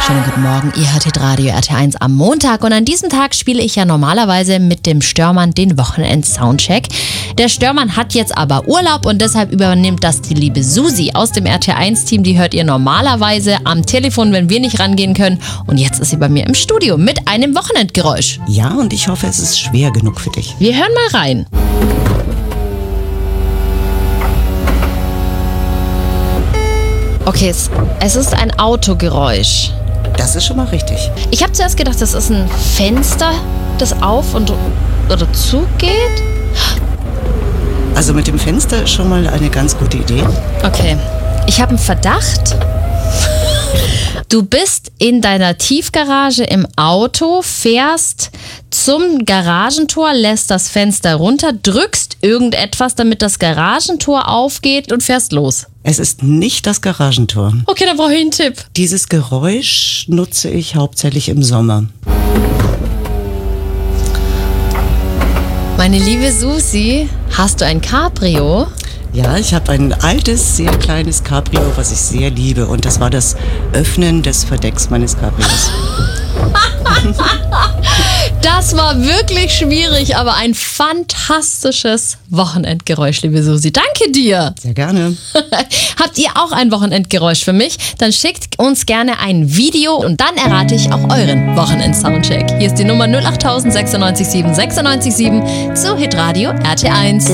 Schönen guten Morgen, ihr hört Hitradio RT1 am Montag und an diesem Tag spiele ich ja normalerweise mit dem Störmann den Wochenend-Soundcheck. Der Störmann hat jetzt aber Urlaub und deshalb übernimmt das die liebe Susi aus dem RT1-Team. Die hört ihr normalerweise am Telefon, wenn wir nicht rangehen können, und jetzt ist sie bei mir im Studio mit einem Wochenendgeräusch. Ja, und ich hoffe, es ist schwer genug für dich. Wir hören mal rein. Okay, es ist ein Autogeräusch. Das ist schon mal richtig. Ich habe zuerst gedacht, das ist ein Fenster, das auf und oder zugeht. Also mit dem Fenster schon mal eine ganz gute Idee. Okay, ich habe einen Verdacht. Du bist in deiner Tiefgarage im Auto, fährst zum Garagentor, lässt das Fenster runter, drückst irgendetwas, damit das Garagentor aufgeht und fährst los. Es ist nicht das Garagentor. Okay, dann brauche ich einen Tipp. Dieses Geräusch nutze ich hauptsächlich im Sommer. Meine liebe Susi, hast du ein Cabrio? Ja, ich habe ein altes, sehr kleines Cabrio, was ich sehr liebe. Und das war das Öffnen des Verdecks meines Cabrios. Das war wirklich schwierig, aber ein fantastisches Wochenendgeräusch, liebe Susi. Danke dir. Sehr gerne. Habt ihr auch ein Wochenendgeräusch für mich? Dann schickt uns gerne ein Video und dann errate ich auch euren Wochenend-Soundcheck. Hier ist die Nummer 08000 96 7 96 7 zu Hitradio RT1.